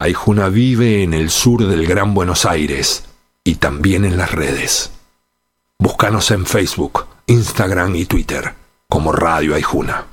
Aijuna vive en el sur del Gran Buenos Aires y también en las redes. Búscanos en Facebook, Instagram y Twitter como Radio Aijuna.